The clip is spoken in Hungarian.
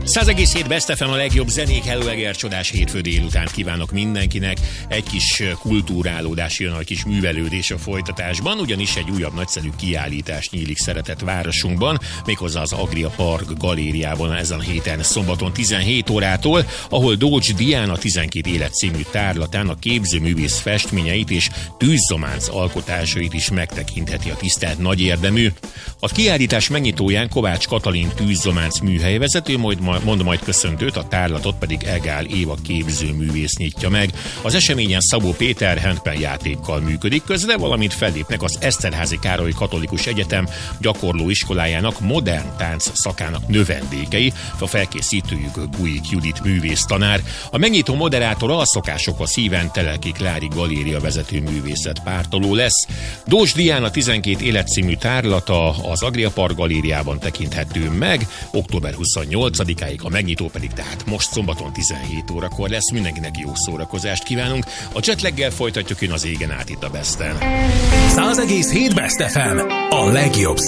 100,7 Best FM, a legjobb zenék. Hello, Eger, csodás hétfő délután kívánok mindenkinek. Egy kis kultúrálódás jön, egy kis művelődés a folytatásban, ugyanis egy újabb nagyszerű kiállítás nyílik szeretett városunkban, méghozzá az Agria Park galériában ezen a héten szombaton 17 órától, ahol Dócs Diana 12 élet című tárlatán a képzőművész festményeit és tűzzománc alkotásait is megtekintheti a tisztelt nagy érdemű. A kiállítás megnyitóján Kovács Katalin tűzzománc műhelyvezető mond majd köszöntőt, a tárlatot pedig Egál Éva képzőművész nyitja meg. Az eseményen Szabó Péter handpan játékkal működik közre, valamint fellépnek az Eszterházy Károly Katolikus Egyetem gyakorlóiskolájának modern tánc szakának növendékei, a felkészítőjük Gulyik Judit művész tanár. A megnyitó moderátora a szokásokhoz híven Teleki Klári galéria vezető művészet pártoló lesz. Dócs Diana 12 élet című tárlata az Agria Park galériában tekinthető meg, október 28-áig, a megnyitó pedig tehát most szombaton 17 órakor lesz. Mindenkinek jó szórakozást kívánunk. A Jetlaggel folytatjuk, jön az égen át itt a Besten. 100,7 Best FM, a legjobb